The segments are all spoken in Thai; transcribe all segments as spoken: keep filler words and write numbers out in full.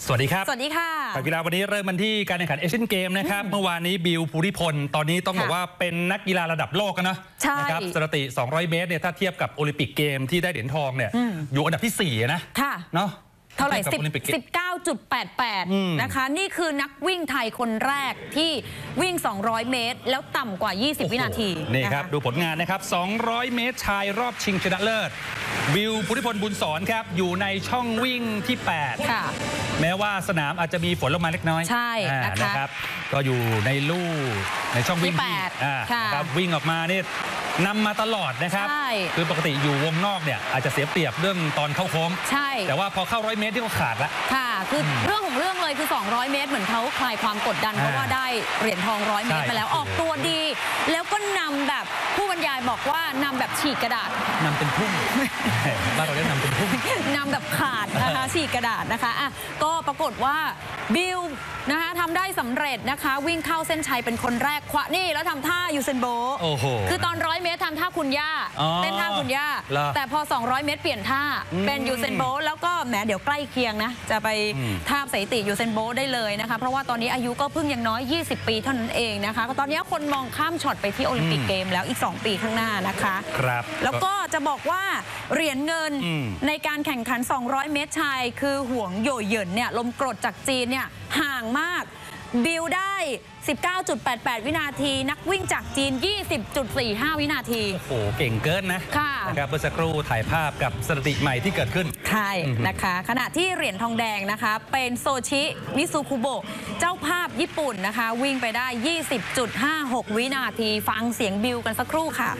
สวัสดีครับสวัสดีค่ะกีฬาวันนี้เริ่มมันที่การแข่งขันเอเชียนเกมนะครับเมื่อวานนี้บิวภูริพลตอนนี้ต้องบอกว่าเป็นนักกีฬาระดับโลกกันนะนะครับสถิติสองร้อยเมตรเนี่ยถ้าเทียบกับโอลิมปิกเกมที่ได้เหรียญทองเนี่ยอยู่อันดับที่สี่นะเนาะเท่าไหร่สิบเก้าจุดแปดแปดนะคะนี่คือนักวิ่งไทยคนแรกที่วิ่งสองร้อยเมตรแล้วต่ำกว่ายี่สิบวินาทีนี่ครับดูผลงานนะครับสองร้อยเมตรชายรอบชิงชนะเลิศบิวภูริพลบุญสอนครับอยู่ในช่องวิ่งที่แปดค่ะแม้ว่าสนามอาจจะมีฝนลงมาเล็กน้อยใช่นะครับก็อยู่ในลู่ในช่องวิ่งที่แปดครับวิ่งออกมานี่นำมาตลอดนะครับคือปกติอยู่วงนอกเนี่ยอาจจะเสียเปรียบเรื่องตอนเข้าโค้งใช่แต่ว่าพอเข้าร้อยเมตรที่เขาขาดละค่ะคือเรื่องของเรื่องเลยคือสองร้อยเมตรเหมือนเขาคลายความกดดันเพราะว่าได้เหรียญทองร้อยเมตรมาแล้วออกตัวดีแล้วก็นำแบบผู้บรรยายบอกว่านำแบบฉีกกระดาษนำเป็นพุ่งบ้านเราเรียกนำเป็นพุ่งนำแบบขาดนะคะฉีกกระดาษนะคะอ่ะก็ปรากฏว่าบิลนะคะทำได้สำเร็จนะคะวิ่งเข้าเส้นชัยเป็นคนแรกคว้านี่แล้วทำท่ายูเซนโบล์คือตอนร้อยเมตรทำท่าคุณย่าเต้นท่าคุณย่าแต่พอสองร้อยเมตรเปลี่ยนท่าเป็นยูเซนโบล์แล้วก็แหมเดี๋ยวใกล้เคียงนะจะไปทาบสถิติยูเซนโบล์ได้เลยนะคะเพราะว่าตอนนี้อายุก็เพิ่งยังน้อยยี่สิบปีเท่านั้นเองนะคะตอนนี้คนมองข้ามช็อตไปที่โอลิมปิกเกมแล้วอีกสองปีข้างหน้านะคะครับแล้วก็จะบอกว่าเหรียญเงินในการแข่งขันสองร้อยเมตรชายคือห่วงโยเหยินเนี่ยลมกรดจากจีนเนี่ยห่างมากบิลได้ สิบเก้าจุดแปดแปด วินาทีนักวิ่งจากจีน ยี่สิบจุดสี่ห้า วินาทีโอ้โหเก่งเกินนะค่ะนะครับเมื่อสักครู่ถ่ายภาพกับสถิติใหม่ที่เกิดขึ้นใช่นะคะขณะที่เหรียญทองแดงนะคะเป็นโซชิมิซูคุโบะเจ้าภาพญี่ปุ่นนะคะวิ่งไปได้ ยี่สิบจุดห้าหก วินาทีฟังเสียงบิลกันสักครู่ค่ะ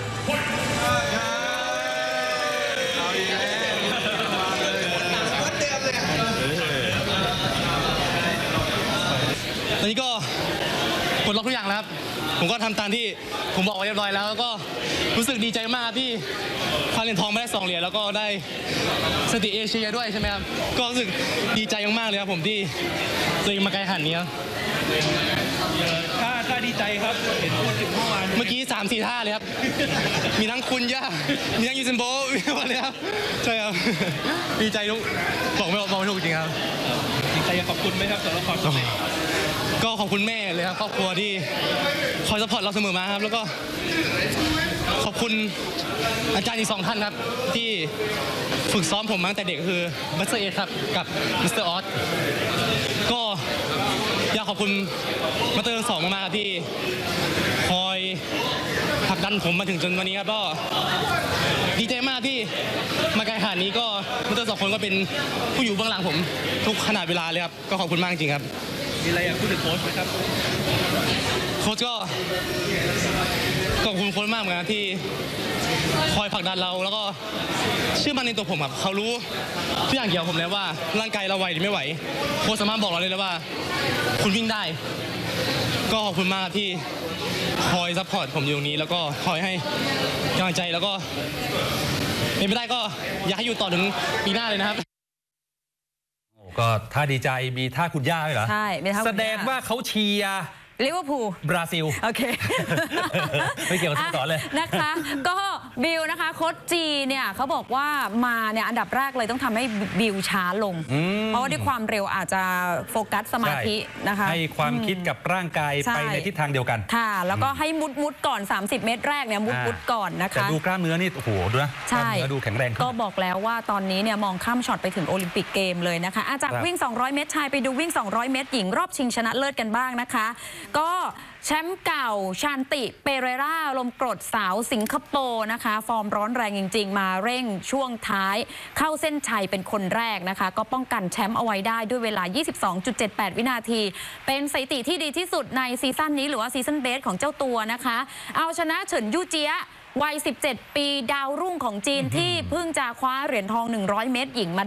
ตอนนี้ก็ปลดล็อกทุกอย่างแล้วครับผมก็ทำตามที่ผมบอกไว้เรียบร้อยแล้วแล้วก็รู้สึกดีใจมากที่คว้าเหรียญทองมาได้สองเหรียญแล้วก็ได้สถิติเอเชียด้วยใช่ไหมครับก็รู้สึกดีใจมากๆเลยครับผมที่ตัวเองมาไกลขนาดนี้ครับท่าท่าดีใจครับเห็นพูดถึงเมื่อวานเมื่อกี้สามสี่ท่าเลยครับมีทั้งคุณย่ามีทั้งยูเซนโบล์หมดเลยครับใช่ครับดีใจทุกบอกไม่บอกไม่ถูกจริงครับดีใจอยากขอบคุณไหมครับสำหรับความสำเร็จก็ขอบคุณแม่เลยครับครอบครัวที่คอยซัพพอร์ตเราเสมอมาครับแล้วก็ขอบคุณอาจารย์อีกสองท่านครับที่ฝึกซ้อมผมมาตั้งแต่เด็กคือมิสเตอร์เอครับกับมิสเตอร์ออสก็อยากขอบคุณมาสเตอร์สองมากๆครับที่คอยผลักดันผมมาถึงจนวันนี้ครับก็ดีใจมากที่มาไกลขนาดนี้ก็มาสเตอร์สองคนก็เป็นผู้อยู่เบื้องหลังผมทุกขนาดเวลาเลยครับก็ขอบคุณมากจริงครับมีอะไรอยากพูดถึงโค้ชไหมครับโค้ชก็ขอบคุณโค้ชมากเหมือนกันที่คอยผลักดันเราแล้วก็เชื่อมั่นในตัวผมครับเขารู้ทุกอย่างเกี่ยวกับผมแล้วว่าร่างกายเราไหวหรือไม่ไหวโค้ชสามารถบอกเราเลยแล้วว่าคุณวิ่งได้ก็ขอบคุณมากที่คอยซัพพอร์ตผมอยู่ตรงนี้แล้วก็คอยให้กำลังใจแล้วก็เป็นไม่ได้ก็อยากให้อยู่ต่อถึงปีหน้าเลยนะครับก็ท่าดีใจมีท่าคุณย่าด้วยเหรอใช่แสดงว่าเขาเชียร์ลิเวอร์พูลบราซิลโอเคไม่เกี่ยวกับสโมสรเลยนะคะก็บิลนะคะโค้ชจีเนี่ยเขาบอกว่ามาเนี่ยอันดับแรกเลยต้องทำให้บิลช้าลงเพราะว่าด้วยความเร็วอาจจะโฟกัสสมาธินะคะให้ความคิดกับร่างกายไปในทิศทางเดียวกันค่ะแล้วก็ให้มุดมุดก่อนสามสิบเมตรแรกเนี่ยมุดมุดก่อนนะคะแต่ดูกล้ามเนื้อนี่โอ้โหดูนะใช่ดูแข็งแรงก็บอกแล้วว่าตอนนี้เนี่ยมองข้ามช็อตไปถึงโอลิมปิกเกมเลยนะคะจากวิ่งสองร้อยเมตรชายไปดูวิ่งสองร้อยเมตรหญิงรอบชิงชนะเลิศกันบ้างนะคะก็แชมป์เก่าชานติเปเรราลมกรดสาวสิงคโปร์นะคะฟอร์มร้อนแรงจริงๆมาเร่งช่วงท้ายเข้าเส้นชัยเป็นคนแรกนะคะก็ป้องกันแชมป์เอาไว้ได้ด้วยเวลา ยี่สิบสองจุดเจ็ดแปด วินาทีเป็นสถิติที่ดีที่สุดในซีซั่นนี้หรือว่าซีซั่นเบสของเจ้าตัวนะคะเอาชนะเฉินยู่เจี๊ยวัยสิบเจ็ดปีดาวรุ่งของจีนที่เพิ่งจะคว้าเหรียญทองหนึ่งร้อยเมตรหญิงมา